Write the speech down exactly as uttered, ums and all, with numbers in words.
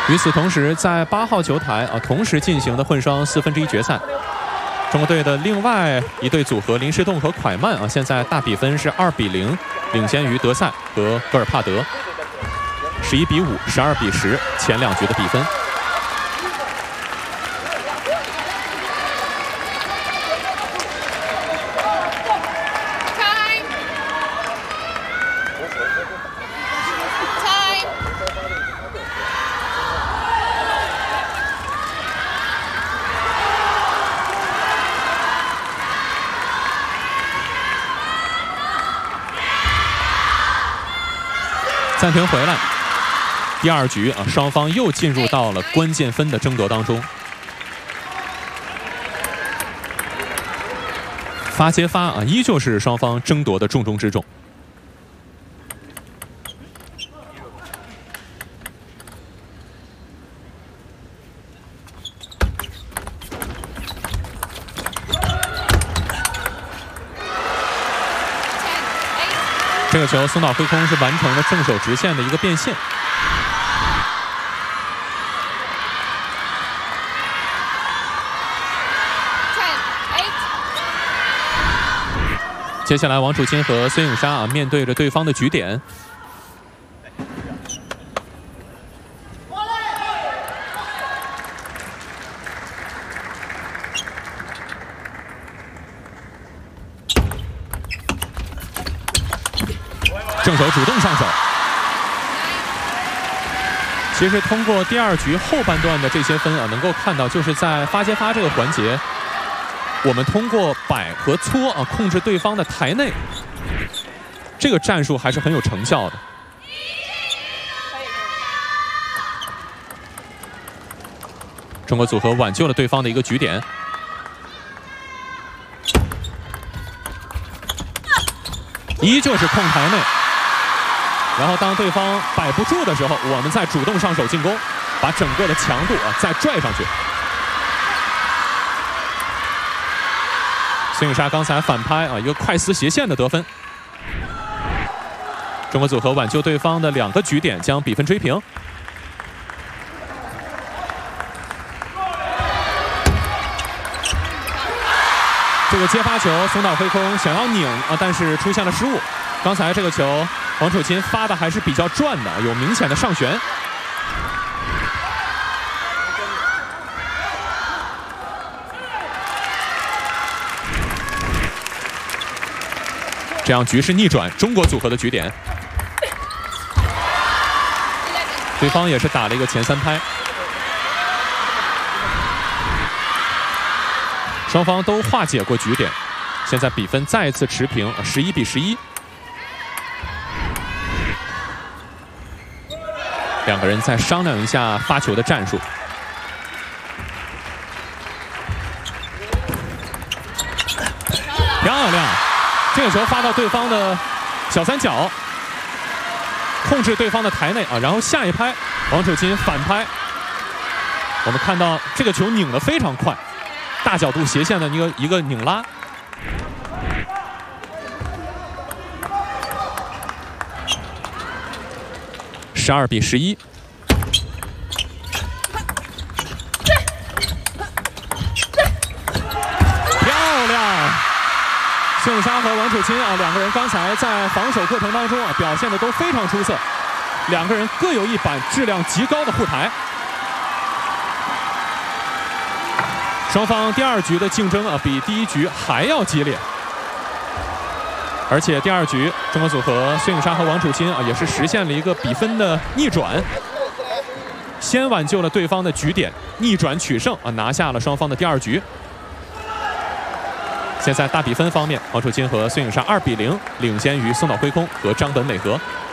与此同时，在八号球台啊，同时进行的混双四分之一决赛，中国队的另外一对组合林诗栋和蒯曼啊，现在大比分是二比零，领先于德赛和戈尔帕德，十一比五、十二比十，前两局的比分。 暂停回来，第二局啊，双方又进入到了关键分的争夺当中。发接发啊，依旧是双方争夺的重中之重。这个球松岛辉空是完成了正手直线的一个变线。接下来，王楚钦和孙颖莎啊面对着对方的局点。正手主动上手。其实通过第二局后半段的这些分啊，能够看到，就是在发接发这个环节，我们通过摆和搓啊控制对方的台内，这个战术还是很有成效的。中国组合挽救了对方的一个局点。 依旧是控台内，然后当对方摆不住的时候，我们再主动上手进攻，把整个的强度啊再拽上去。孙颖莎刚才反拍啊，一个快丝斜线的得分。中国组合挽救对方的两个局点，将比分追平。这个接发球，松岛辉空想要拧啊，但是出现了失误。刚才这个球，王楚钦发的还是比较转的，有明显的上旋。这样局势逆转，中国组合的局点。对方也是打了一个前三拍。 双方都化解过局点，现在比分再次持平，十一比十一。两个人再商量一下发球的战术。漂亮，这个球发到对方的小三角，控制对方的台内啊，然后下一拍，王楚钦反拍。我们看到这个球拧得非常快。 大角度斜线的一个一个拧拉，十二比十一。漂亮！孙颖莎和王楚钦啊，两个人刚才在防守过程当中啊，表现的都非常出色，两个人各有一板质量极高的护台。 双方第二局的竞争啊，比第一局还要激烈，而且第二局中国组合孙颖莎和王楚钦啊，也是实现了一个比分的逆转，先挽救了对方的局点，逆转取胜啊，拿下了双方的第二局。现在大比分方面，王楚钦和孙颖莎二比零领先于松岛辉空和张本美和。